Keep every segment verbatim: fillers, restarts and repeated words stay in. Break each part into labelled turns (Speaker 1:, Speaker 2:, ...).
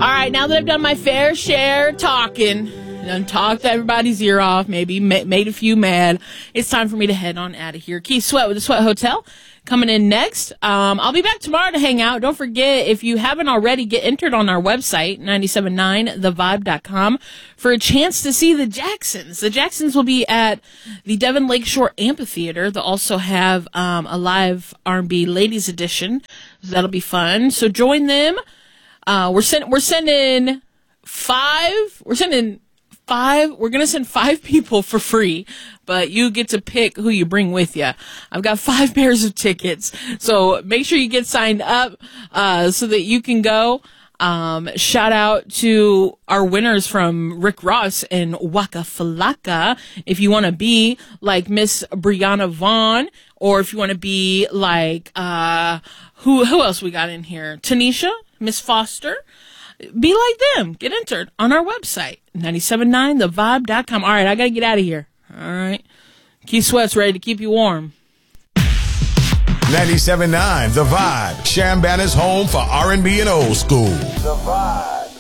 Speaker 1: right, now that I've done my fair share talking, done talked everybody's ear off, maybe ma- made a few mad, it's time for me to head on out of here. Keith Sweat with the Sweat Hotel coming in next. Um, I'll be back tomorrow to hang out. Don't forget, if you haven't already, get entered on our website, nine seven nine the vibe dot com, for a chance to see the Jacksons. The Jacksons will be at the Devon Lakeshore Amphitheater. They'll also have um, a live R and B ladies edition. So that'll be fun. So join them. Uh, we're send, we're sending five. We're sending five. We're gonna send five people for free, but you get to pick who you bring with you. I've got five pairs of tickets, so make sure you get signed up uh, so that you can go. Um, shout out to our winners from Rick Ross and Waka Flocka. If you want to be like Miss Brianna Vaughn, or if you want to be like uh, who who else we got in here? Tanisha, Miss Foster. Be like them. Get entered on our website, nine seven nine the vibe dot com. All right, I got to get out of here. All right. Keith Sweat's ready to keep you warm.
Speaker 2: ninety-seven point nine The Vibe. Chambana's home for R and B and old school. The Vibe.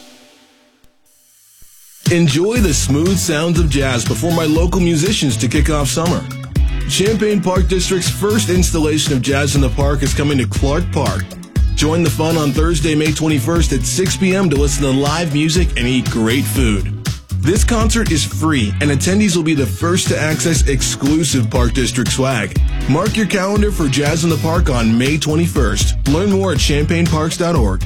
Speaker 3: Enjoy the smooth sounds of jazz before my local musicians to kick off summer. Champaign Park District's first installation of Jazz in the Park is coming to Clark Park. Join the fun on Thursday, May twenty-first at six p.m. to listen to live music and eat great food. This concert is free, and attendees will be the first to access exclusive Park District swag. Mark your calendar for Jazz in the Park on May twenty-first. Learn more at champaign parks dot org.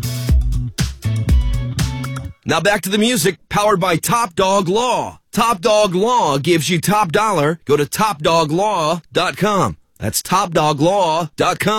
Speaker 4: Now back to the music, powered by Top Dog Law. Top Dog Law gives you top dollar. Go to top dog law dot com. That's top dog law dot com.